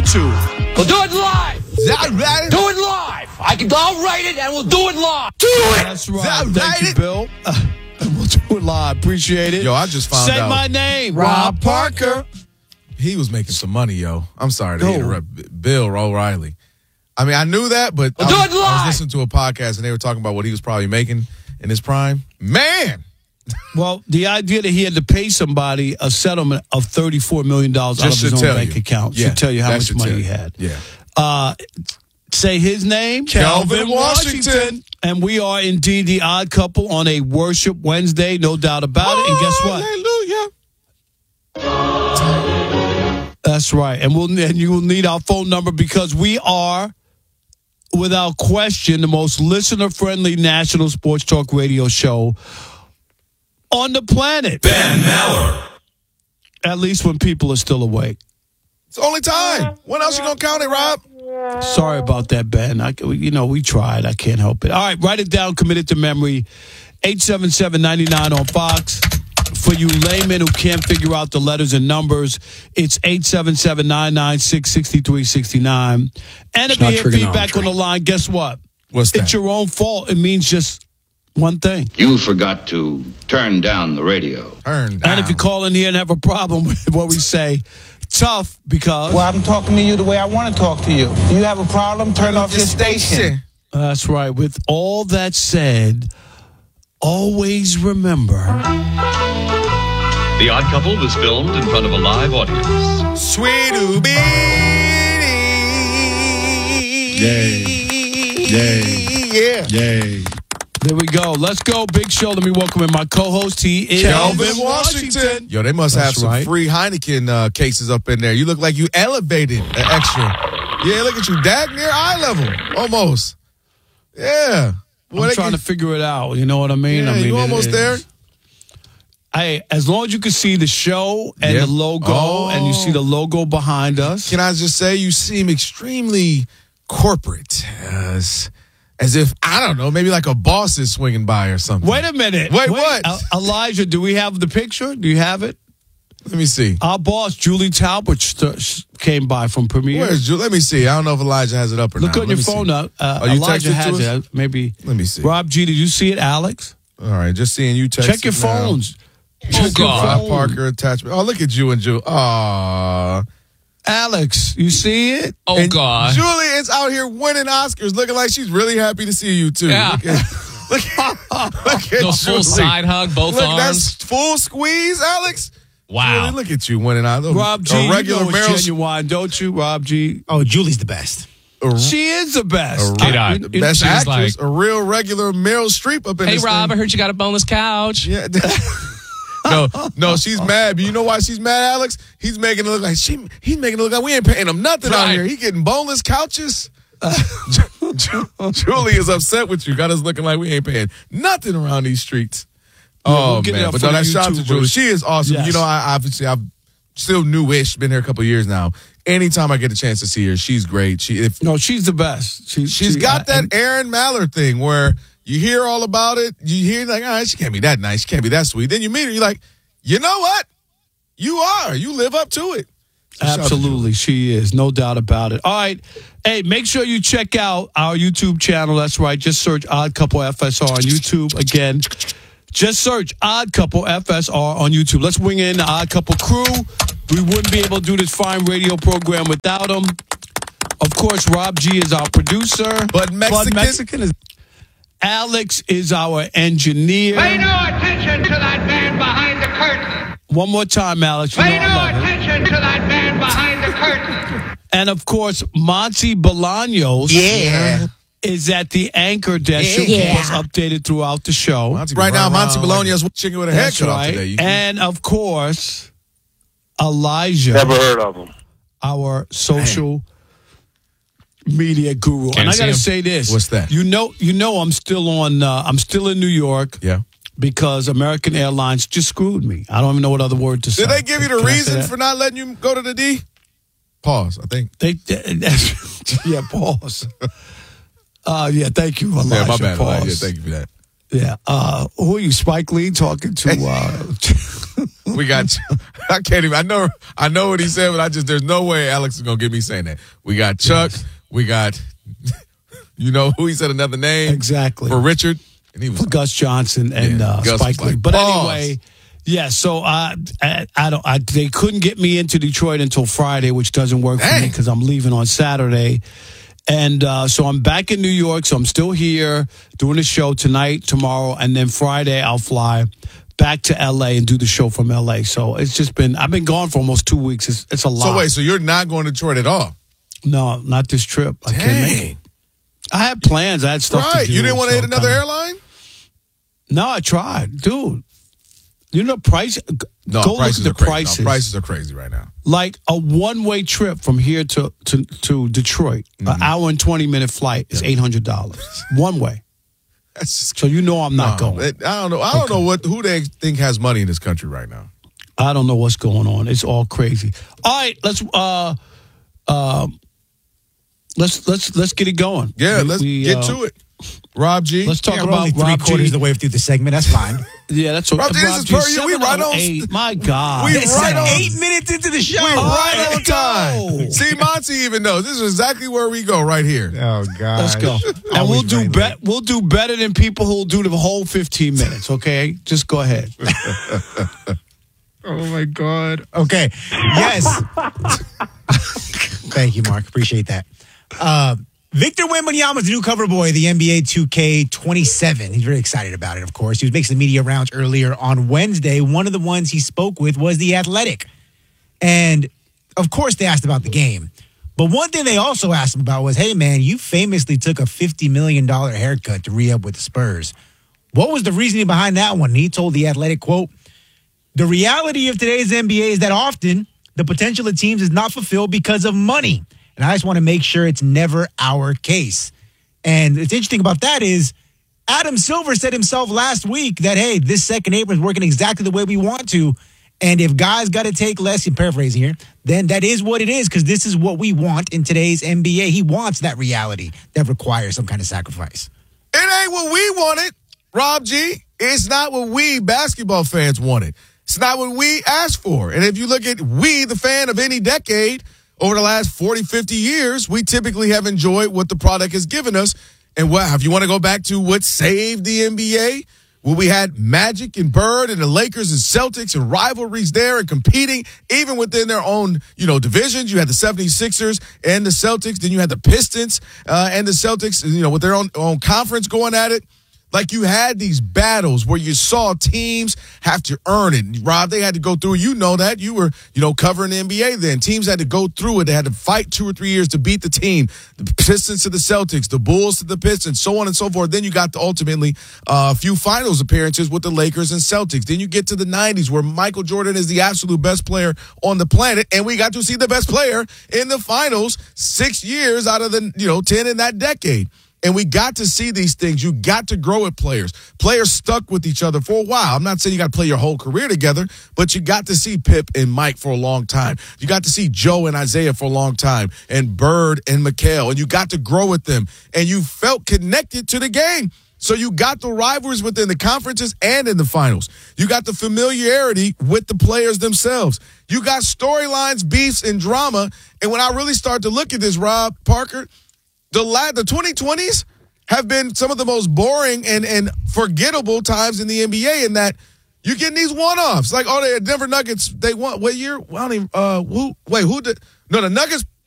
YouTube. We'll do it live. Is that right? Do it live. I'll write it and we'll do it live. Do it. That's right. Thank you, Bill. We'll do it live. Appreciate it. Yo, I just found out. Say my name, Rob Parker. He was making some money, yo. I'm sorry to interrupt. Bill O'Reilly. I mean, I knew that, but we'll do it live. I was listening to a podcast and they were talking about what he was probably making in his prime. Man. Well, the idea that he had to pay somebody a settlement of $34 million out of his own bank account should tell you how much money he had. Yeah. Say his name, Calvin Washington. And we are indeed the odd couple on a Worship Wednesday, no doubt about it. And guess what? Hallelujah. That's right. And you will need our phone number because we are, without question, the most listener-friendly national sports talk radio show on the planet. Ben Maller. At least when people are still awake. It's the only time. When else you going to count it, Rob? Sorry about that, Ben. We tried. I can't help it. All right, write it down. Commit it to memory. 877-99 on Fox. For you laymen who can't figure out the letters and numbers, it's 877-996-6369. And if you hear feedback on the line, guess what? What's that? It's your own fault. It means just one thing. You forgot to turn down the radio. Turn down. And if you call in here and have a problem with what we say, tough because... Well, I'm talking to you the way I want to talk to you. You have a problem, turn off your station. That's right. With all that said, always remember... The Odd Couple was filmed in front of a live audience. Sweet Ubi. Yay. Yeah. Yay. There we go. Let's go. Big show. Let me welcome in my co-host. He is Calvin Washington. Yo, they must have some free Heineken cases up in there. You look like you elevated an extra. Yeah, look at you. Dag near eye level. Almost. Yeah. I'm trying to figure it out. You know what I mean? Yeah, you almost there. Hey, as long as you can see the show and the logo and you see the logo behind us. Can I just say you seem extremely corporate. As if, I don't know, maybe like a boss is swinging by or something. Wait a minute. Wait, what? Elijah, do we have the picture? Do you have it? Let me see. Our boss, Julie Talbot, came by from Premiere. Where's Julie? Let me see. I don't know if Elijah has it up or not. Look on your phone up. Elijah has it. Maybe. Let me see. Rob G, did you see it, Alex? All right, just seeing you text. Check your phones. Oh, God. Parker attachment. Oh, look at you and Julie. Aw. Alex, you see it? Oh, and God. Julie is out here winning Oscars, looking like she's really happy to see you, too. Yeah. Look at the full side hug, both arms. That's full squeeze, Alex. Wow. Julie, look at you winning Oscars. Rob G, a regular you know it's genuine, don't you, Rob G? Oh, Julie's the best. She is the best. Best actress, a real regular Meryl Streep up in this Rob, thing. I heard you got a boneless couch. Yeah. No, she's mad. But you know why she's mad, Alex? He's making it look like we ain't paying him nothing out here. He getting boneless couches. Julie is upset with you. Got us looking like we ain't paying nothing around these streets. We'll man, but no, that shout out to Julie. She is awesome. Yes. You know, I've still newish, been here a couple of years now. Anytime I get a chance to see her, she's great. She's the best. She's got that Aaron Maller thing where you hear all about it. You hear like, all right, she can't be that nice. She can't be that sweet. Then you meet her. You're like, you know what? You are. You live up to it. Absolutely. She is. No doubt about it. All right. Hey, make sure you check out our YouTube channel. That's right. Just search Odd Couple FSR on YouTube. Again, just search Odd Couple FSR on YouTube. Let's wing in the Odd Couple crew. We wouldn't be able to do this fine radio program without them. Of course, Rob G is our producer. But Mexican is... Alex is our engineer. Pay no attention to that man behind the curtain. One more time, Alex. Pay no attention to that man behind the curtain. And, of course, Monty Bolaños is at the anchor desk. She'll keep us updated throughout the show. Monty Bolaños chicken with a head cut off today. And, of course, Elijah. Never heard of him. Our social media guru. Can't and I got to see say this. What's that? You know I'm still on, I'm still in New York. Yeah. Because American Airlines just screwed me. I don't even know what other word to say. Did they give you the reason for not letting you go to the D? Pause, I think. Yeah, pause. Yeah, thank you, Elijah. Yeah, my bad, pause. Elijah. Thank you for that. Yeah. Who are you, Spike Lee, talking to? We got you. I can't even. I know what he said, but there's no way Alex is gonna get me saying that. We got Chuck. Yes. We got, you know who he said another name exactly for Richard, and he was for Gus Johnson and Spike Lee. But anyway, yeah. So they couldn't get me into Detroit until Friday, which doesn't work for me because I'm leaving on Saturday. And so I'm back in New York, so I'm still here doing the show tonight, tomorrow, and then Friday I'll fly back to L.A. and do the show from L.A. So it's just I've been gone for almost 2 weeks. It's a lot. So wait, so you're not going to Detroit at all? No, not this trip. I can't make it. I had plans. I had stuff to do. You didn't want to hit another airline? No, I tried. Dude, you know price? No, go prices look at the prices. No, prices are crazy right now. Like a one-way trip from here to Detroit, an hour and 20-minute flight is $800. One way. So you know I'm not going. I don't know. I don't know who they think has money in this country right now. I don't know what's going on. It's all crazy. All right, let's get it going. Yeah, let's get to it. Rob G. Let's talk about only three-quarters of the way through the segment. That's fine. Yeah, that's okay. Rob G, this is per you. We right on. 8. My God. We right on. 8 minutes into the show. We right on time. See, Monty even knows. This is exactly where we go right here. Oh, God. Let's go. And we'll do better than people who'll do the whole 15 minutes, okay? Just go ahead. Oh, my God. Okay. Yes. Thank you, Mark. Appreciate that. Victor Wembanyama is the new cover boy of the NBA 2K27. He's very excited about it, of course. He was making the media rounds earlier on Wednesday. One of the ones he spoke with was The Athletic. And, of course, they asked about the game. But one thing they also asked him about was, hey, man, you famously took a $50 million haircut to re-up with the Spurs. What was the reasoning behind that one? And he told The Athletic, quote, the reality of today's NBA is that often the potential of teams is not fulfilled because of money. And I just want to make sure it's never our case. And what's interesting about that is Adam Silver said himself last week that, hey, this second apron is working exactly the way we want to. And if guys got to take less, I'm paraphrasing here, then that is what it is because this is what we want in today's NBA. He wants that reality that requires some kind of sacrifice. It ain't what we wanted, Rob G. It's not what we basketball fans wanted. It's not what we asked for. And if you look at we, the fan of any decade, over the last 40, 50 years, we typically have enjoyed what the product has given us. And if you want to go back to what saved the NBA, where we had Magic and Bird and the Lakers and Celtics and rivalries there and competing even within their own, divisions. You had the 76ers and the Celtics. Then you had the Pistons and the Celtics, with their own conference going at it. Like you had these battles where you saw teams have to earn it. Rob, they had to go through. You know that. You were, covering the NBA then. Teams had to go through it. They had to fight 2 or 3 years to beat the team. The Pistons to the Celtics, the Bulls to the Pistons, so on and so forth. Then you got ultimately a few finals appearances with the Lakers and Celtics. Then you get to the 90s where Michael Jordan is the absolute best player on the planet. And we got to see the best player in the finals 6 years out of the, 10 in that decade. And we got to see these things. You got to grow with players. Players stuck with each other for a while. I'm not saying you got to play your whole career together, but you got to see Pip and Mike for a long time. You got to see Joe and Isaiah for a long time, and Bird and McHale, and you got to grow with them. And you felt connected to the game. So you got the rivalries within the conferences and in the finals. You got the familiarity with the players themselves. You got storylines, beefs, and drama. And when I really start to look at this, Rob Parker, the 2020s have been some of the most boring and forgettable times in the NBA in that you're getting these one-offs. Like, the Denver Nuggets, they won, what year? I don't even, who did? No, the Nuggets